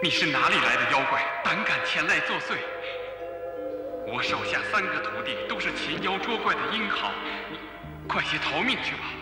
你是哪里来的妖怪，胆敢前来作祟？我手下3个徒弟都是擒妖捉怪的英豪，你快些逃命去吧！